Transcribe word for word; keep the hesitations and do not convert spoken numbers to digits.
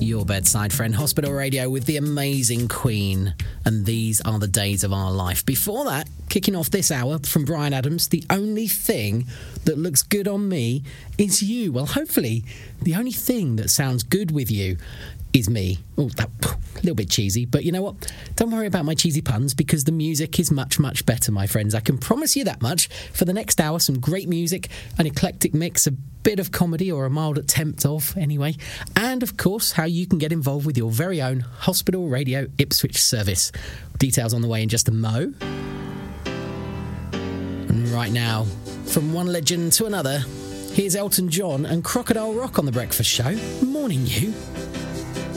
Your bedside friend, Hospital Radio, with the amazing Queen, and These Are the Days of Our Life. Before that, kicking off this hour from Bryan Adams, The Only Thing That Looks Good on Me Is You. Well, hopefully, the only thing that sounds good with you is me. Oh, that a little bit cheesy, but you know what? Don't worry about my cheesy puns, because the music is much, much better, my friends. I can promise you that much. For the next hour, some great music, an eclectic mix, a bit of comedy, or a mild attempt of, anyway. And, of course, how you can get involved with your very own Hospital Radio Ipswich service. Details on the way in just a mo. And right now, from one legend to another, here's Elton John and Crocodile Rock on The Breakfast Show. Morning, you.